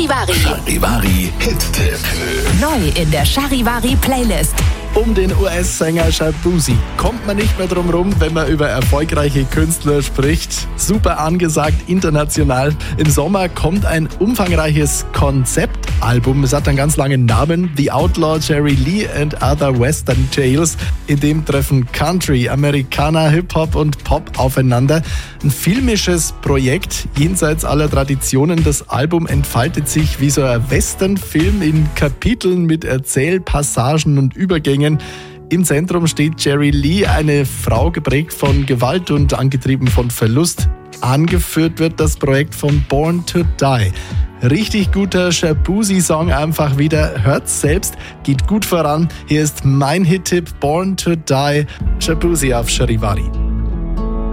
Charivari. Charivari Hit-Tipp. Neu in der Charivari Playlist. Um den US-Sänger Shaboozey kommt man nicht mehr drum rum, wenn man über erfolgreiche Künstler spricht. Super angesagt, international. Im Sommer kommt ein umfangreiches Konzeptalbum. Es hat einen ganz langen Namen. The Outlaw Jerry Lee and Other Western Tales. In dem treffen Country, Americana, Hip-Hop und Pop aufeinander. Ein filmisches Projekt jenseits aller Traditionen. Das Album entfaltet sich wie so ein Western-Film in Kapiteln mit Erzählpassagen und Übergängen. Im Zentrum steht Jerry Lee, eine Frau geprägt von Gewalt und angetrieben von Verlust. Angeführt wird das Projekt von Born to Die. Richtig guter Shaboozey-Song einfach wieder. Hört's selbst, geht gut voran. Hier ist mein Hit-Tipp Born to Die. Shaboozey auf Charivari.